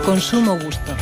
Consumo gusto.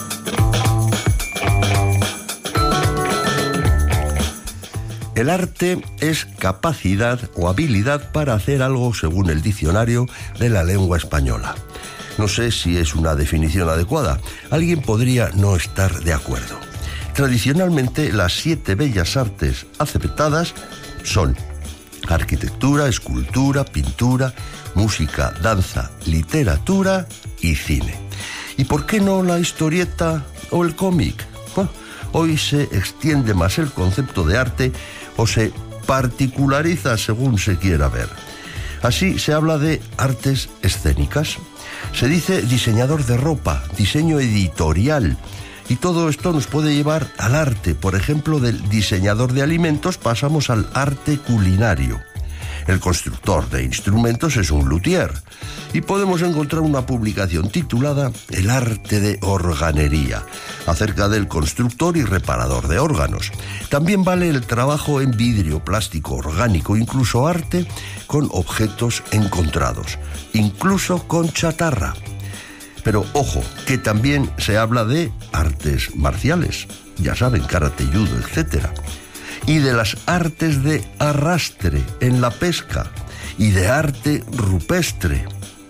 El arte es capacidad o habilidad para hacer algo según el diccionario de la lengua española. No sé si es una definición adecuada. Alguien podría no estar de acuerdo. Tradicionalmente, las 7 bellas artes aceptadas son arquitectura, escultura, pintura, música, danza, literatura y cine. ¿Y por qué no la historieta o el cómic? Hoy se extiende más el concepto de arte o se particulariza según se quiera ver. Así se habla de artes escénicas, se dice diseñador de ropa, diseño editorial, y todo esto nos puede llevar al arte. Por ejemplo, del diseñador de alimentos pasamos al arte culinario. El constructor de instrumentos es un luthier, y podemos encontrar una publicación titulada El arte de organería, acerca del constructor y reparador de órganos. También vale el trabajo en vidrio, plástico, orgánico, incluso arte con objetos encontrados, incluso con chatarra. Pero ojo, que también se habla de artes marciales, ya saben, karate, judo, etc., y de las artes de arrastre en la pesca, y de arte rupestre.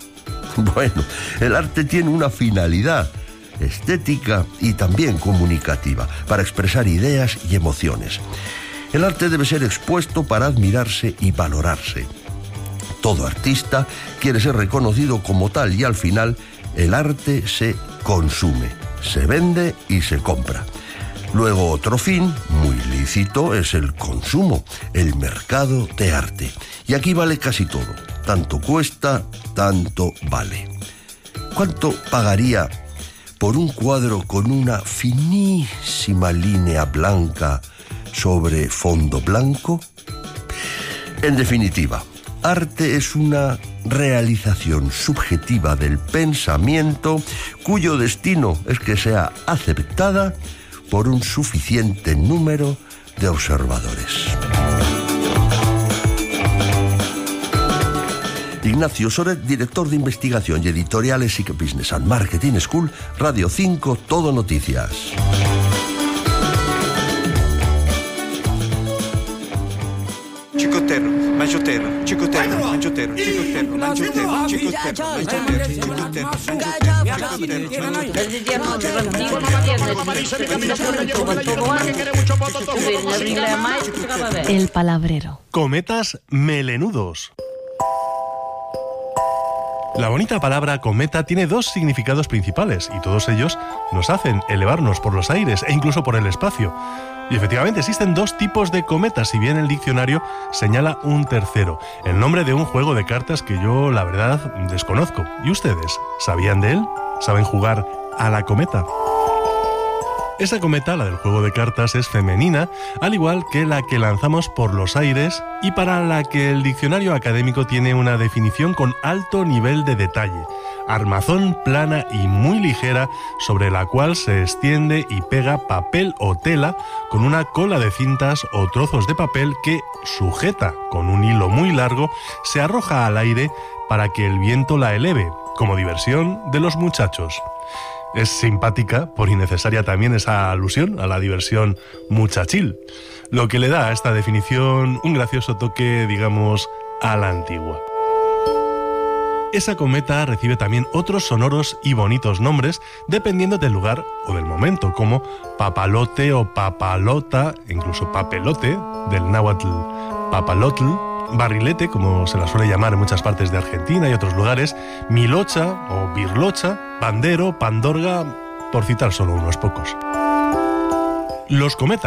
Bueno, el arte tiene una finalidad estética y también comunicativa, para expresar ideas y emociones. El arte debe ser expuesto para admirarse y valorarse. Todo artista quiere ser reconocido como tal, y al final el arte se consume, se vende y se compra. Luego, otro fin, muy lícito, es el consumo, el mercado de arte. Y aquí vale casi todo. Tanto cuesta, tanto vale. ¿Cuánto pagaría por un cuadro con una finísima línea blanca sobre fondo blanco? En definitiva, arte es una realización subjetiva del pensamiento cuyo destino es que sea aceptada por un suficiente número de observadores. Ignacio Soret, director de investigación y editoriales SIC Business and Marketing School, Radio 5, Todo Noticias. Chicotero, manchotero, chicotero, manchotero, chicotero, manchotero, chicotero, El palabrero. Cometas melenudos. La bonita palabra cometa tiene 2 significados principales, y todos ellos nos hacen elevarnos por los aires e incluso por el espacio. Y efectivamente existen 2 tipos de cometas, si bien el diccionario señala un tercero, el nombre de un juego de cartas que yo, la verdad, desconozco. ¿Y ustedes? ¿Sabían de él? ¿Saben jugar a la cometa? Esa cometa, la del juego de cartas, es femenina, al igual que la que lanzamos por los aires y para la que el diccionario académico tiene una definición con alto nivel de detalle. Armazón plana y muy ligera sobre la cual se extiende y pega papel o tela con una cola de cintas o trozos de papel que, sujeta con un hilo muy largo, se arroja al aire para que el viento la eleve, como diversión de los muchachos. Es simpática, por innecesaria también, esa alusión a la diversión muchachil, lo que le da a esta definición un gracioso toque, digamos, a la antigua. Esa cometa recibe también otros sonoros y bonitos nombres dependiendo del lugar o del momento, como papalote o papalota, incluso papelote, del náhuatl papalotl, barrilete, como se la suele llamar en muchas partes de Argentina y otros lugares, milocha o birlocha, pandero, pandorga, por citar solo unos pocos. Los cometas